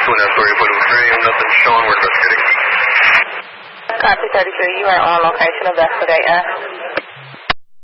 Tuna Authority, Volume 3, nothing showing. We're investigating. Copy 33, you are on location, investigate.